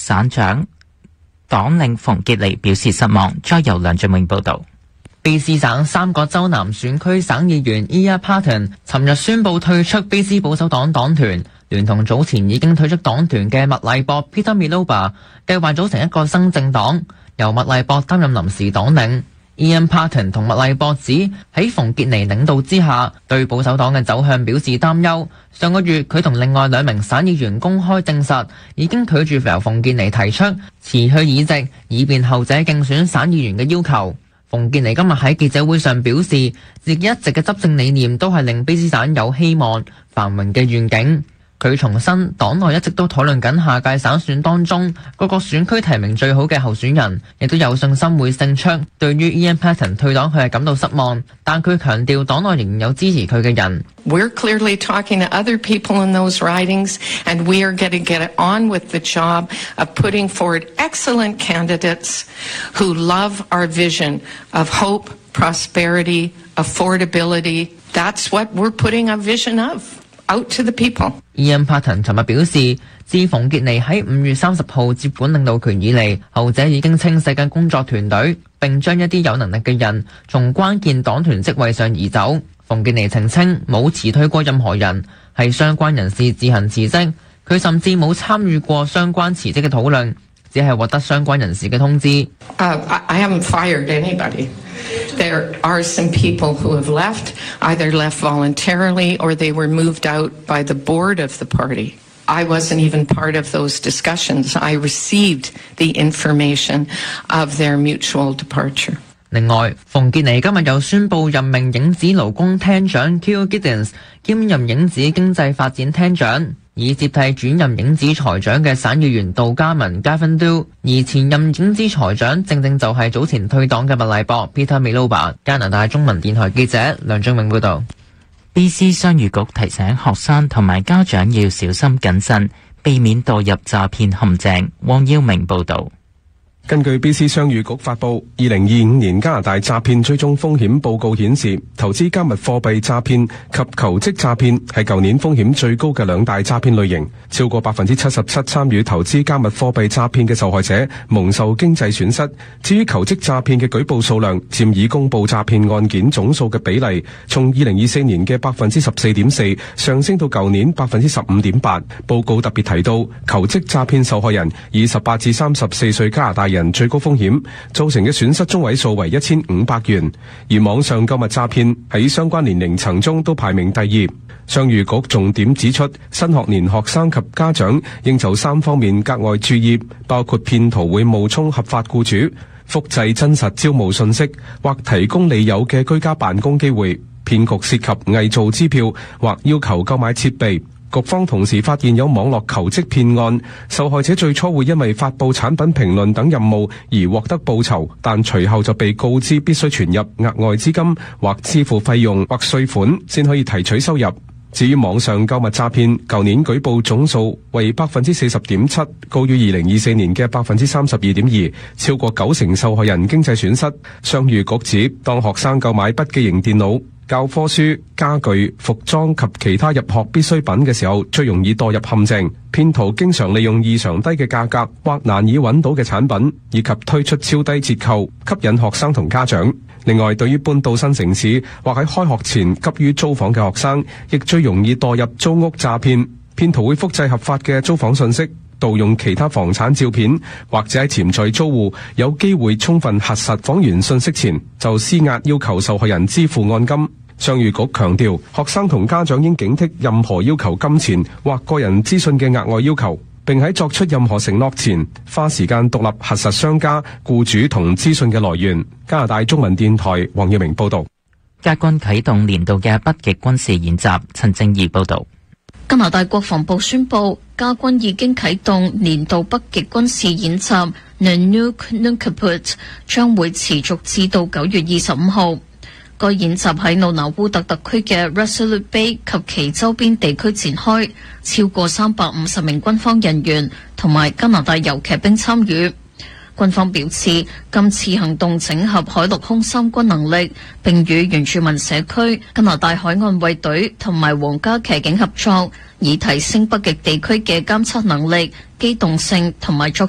省長黨領馮傑尼表示失望。再由梁俊永報導。 卑斯省3個州南選區省議員 Ian Paton 尋日宣布退出卑斯保守黨黨團，聯同早前已經退出黨團嘅麥麗博 Peter Miloba 計劃組成一個新政黨，由麥麗博擔任臨時黨領。Ian Paton 同麥麗博指喺馮傑尼領導之下，對保守黨嘅走向表示擔憂。上個月佢同另外2名省議員公開證實，已經拒絕由馮傑尼提出辭去議席，以便後者競選省議員嘅要求。馮傑尼今日喺記者會上表示，自己一直嘅執政理念都係令卑斯省有希望、繁榮嘅願景。佢重申，黨內一直都討論緊下屆省選當中各個選區提名最好嘅候選人，亦都有信心會勝出。對於 Ian Paton 退黨，佢係感到失望，但佢強調黨內仍然有支持佢嘅人。 We're clearly talking to other people in those ridings, and we are going to get on with the job of putting forward excellent candidates who love our vision of hope, prosperity, affordability. That's what we're putting a vision of.Out to the people. Ian Paton 尋日表示，自馮傑尼喺5月30號接管領導權以嚟，後者已經清洗緊工作團隊，並將一啲有能力嘅人從關鍵黨團職位上移走。馮傑尼澄清冇辭退過任何人，係相關人士自行辭職，佢甚至冇參與過相關辭職嘅討論，只係獲得相關人士嘅通知。 I haven't fired anybody.There are some people who have left, either left voluntarily or they were moved out by the board of the party. I wasn't even part of those discussions. I received the information of their mutual departure. 另外，馮傑尼今日又宣布任命影子勞工廳長 Keir Giddens 兼任影子經濟發展廳長，以接替轉任影子財長嘅省議員杜嘉文 Gavin Do， 而前任影子財長正正就係早前退黨嘅麥麗博 Peter Miloba。加拿大中文電台記者梁俊永報導。 BC 商業局提醒學生同埋家長要小心謹慎，避免墮入詐騙陷阱。汪耀明報導。 根據 BC 商業局發布2025年加拿大詐騙追蹤風險報告顯示，投資加密貨幣詐騙及求職詐騙係舊年風險最高嘅2大詐騙類型。超過 77% 參與投資加密貨幣詐騙嘅受害者蒙受經濟損失。至於求職詐騙嘅舉報數量，佔已公佈詐騙案件總數嘅比例，從2024年嘅 14.4% 上升到舊年 15.8%。報告特別提到，求職詐騙受害人以18至34歲加拿大人最高風險，造成嘅損失中位數為1500元，而網上購物詐騙喺相關年齡層中都排名第2。商務局重點指出，新學年學生及家長應就3方面格外注意，包括騙徒會冒充合法僱主，複製真實招募信息，或提供利誘嘅居家辦公機會。騙局涉及偽造支票或要求購買設備。局方同時發現有網絡求職騙案，受害者最初會因為發佈產品評論等任務而獲得報酬，但隨後就被告知必須存入額外資金或支付費用或稅款先可以提取收入。至於網上購物詐騙，舊年舉報總數為 40.7%， 高於2024年嘅 32.2%， 超過90%受害人經濟損失。商務局指，當學生購買筆記型電腦、教科書、家具、服裝及其他入學必需品嘅時候，最容易墮入陷阱。騙徒經常利用異常低嘅價格或難以揾到嘅產品，以及推出超低折扣，吸引學生同家長。另外，對於搬到新城市或喺開學前急於租房嘅學生，亦最容易墮入租屋詐騙。騙徒會複製合法嘅租房信息，盜用其他房產照片，或者喺潛在租戶有機會充分核實房源信息前，就施壓要求受害人支付按金。商務局強調，學生同家長應警惕任何要求金錢或個人資訊嘅額外要求，並喺作出任何承諾前，花時間獨立核實商家、僱主同資訊嘅來源。加拿大中文電台黃耀明報導。 加軍啟動年度嘅北極軍事演習。陳正義報導。 加拿大國防部宣布，加軍已經啟動年度北極軍事演習 Nunuk Nunaput， 將會持續至到9月25號。該演習喺努納烏特特區嘅 Resolute Bay 及其周邊地區展開，超過350名軍方人員同埋加拿大游騎兵參與。軍方表示，今次行動整合海陸空三軍能力，並與原住民社區、加拿大海岸衛隊同埋皇家騎警合作，以提升北極地區嘅監測能力、機動性同埋作